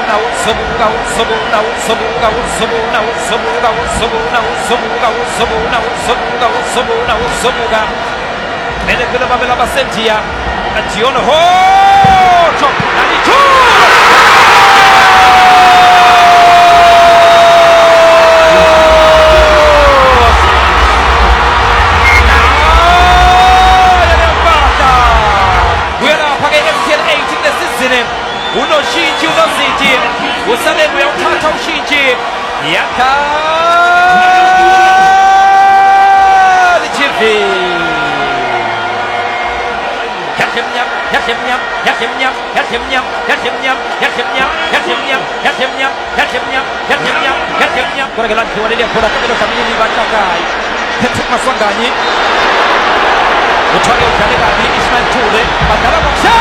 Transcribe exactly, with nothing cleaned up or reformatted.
now, Sabu now, Sabu now, Sabu now, Sabu now, Sabu now, Sabu now, Sabu now, Sabu now, Sabu now, Sabu now, Sabu now. Menekele babela basentia. Ationa ho! Chop! Uno Shinji, uno Shinji, usale mwe utata Shinji, yaka lichivi. Yakemnyam, yakemnyam, yakemnyam, yakemnyam, yakemnyam, yakemnyam, yakemnyam, yakemnyam, yakemnyam, yakemnyam, yakemnyam. Kora gelan kiwalilia kora kabelo kamili bachakai. Ketuk maswanganyi. Utwali ukalega di Ismail Toure, bakara baksha.